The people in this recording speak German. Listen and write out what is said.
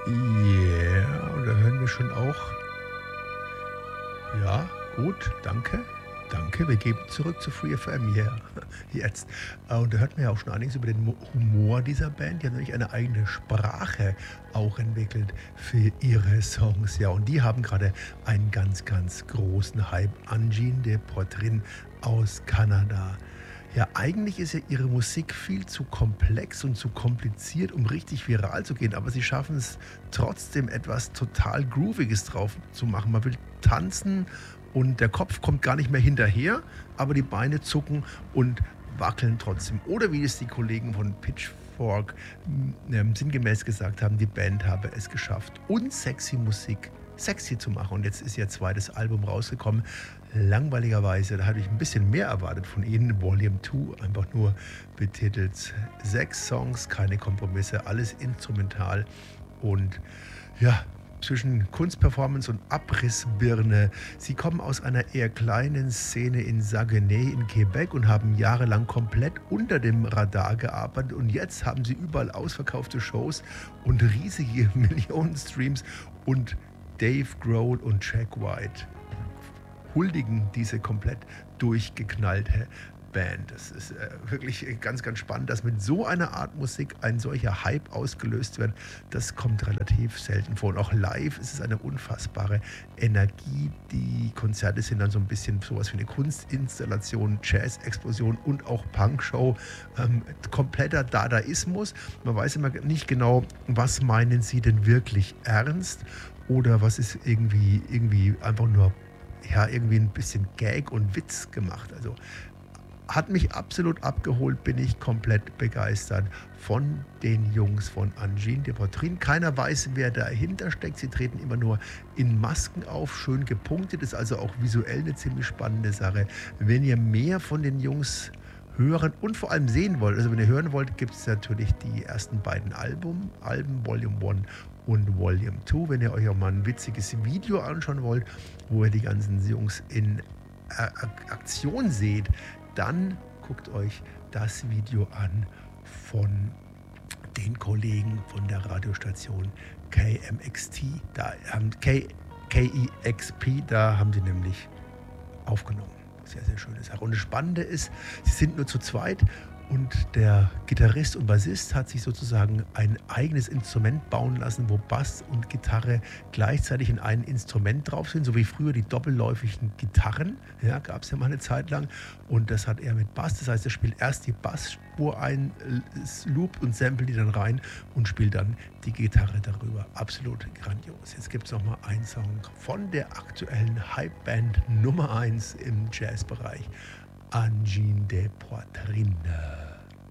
Ja, und da hören wir schon auch. Ja, gut, danke. Danke, wir geben zurück zu Free FM, yeah. Jetzt. Und da hört man ja auch schon einiges über den Humor dieser Band. Die haben nämlich eine eigene Sprache auch entwickelt für ihre Songs. Ja, und die haben gerade einen ganz, ganz großen Hype. Anjin de Portrin aus Kanada. Ja, eigentlich ist ja ihre Musik viel zu komplex und zu kompliziert, um richtig viral zu gehen, aber sie schaffen es trotzdem etwas total Grooviges drauf zu machen. Man will tanzen und der Kopf kommt gar nicht mehr hinterher, aber die Beine zucken und wackeln trotzdem. Oder wie es die Kollegen von Pitchfork sinngemäß gesagt haben, die Band habe es geschafft, unsexy Musik sexy zu machen. Und jetzt ist ihr zweites Album rausgekommen. Langweiligerweise, da hatte ich ein bisschen mehr erwartet von ihnen. Volume 2, einfach nur betitelt 6 Songs, keine Kompromisse, alles instrumental. Und ja, zwischen Kunstperformance und Abrissbirne. Sie kommen aus einer eher kleinen Szene in Saguenay in Quebec und haben jahrelang komplett unter dem Radar gearbeitet. Und jetzt haben sie überall ausverkaufte Shows und riesige Millionen Streams. Und Dave Grohl und Jack White huldigen diese komplett durchgeknallte Band. Das ist wirklich ganz, ganz spannend, dass mit so einer Art Musik ein solcher Hype ausgelöst wird. Das kommt relativ selten vor. Und auch live ist es eine unfassbare Energie. Die Konzerte sind dann so ein bisschen sowas wie eine Kunstinstallation, Jazz-Explosion und auch Punkshow. Kompletter Dadaismus. Man weiß immer nicht genau, was meinen sie denn wirklich ernst oder was ist irgendwie einfach nur ja, irgendwie ein bisschen Gag und Witz gemacht. Also hat mich absolut abgeholt, bin ich komplett begeistert von den Jungs von Anjin de Portrin. Keiner weiß, wer dahinter steckt. Sie treten immer nur in Masken auf, schön gepunktet, ist also auch visuell eine ziemlich spannende Sache. Wenn ihr mehr von den Jungs hören und vor allem sehen wollt, also wenn ihr hören wollt, gibt es natürlich die ersten beiden Alben Volume 1 und Volume 2. Wenn ihr euch auch mal ein witziges Video anschauen wollt, wo ihr die ganzen Jungs in Aktion seht, dann guckt euch das Video an von den Kollegen von der Radiostation KMXT, KEXP, da haben sie nämlich aufgenommen. Sehr, sehr schöne Sache. Und das Spannende ist, sie sind nur zu zweit und der Gitarrist und Bassist hat sich sozusagen ein eigenes Instrument bauen lassen, wo Bass und Gitarre gleichzeitig in einem Instrument drauf sind, so wie früher die doppelläufigen Gitarren. Ja, gab es ja mal eine Zeit lang. Und das hat er mit Bass. Das heißt, er spielt erst die Bassspur ein, loopt und samplet die dann rein und spielt dann die Gitarre darüber. Absolut grandios. Jetzt gibt es noch mal einen Song von der aktuellen Hype-Band Nummer 1 im Jazzbereich. Anjin de Portrin.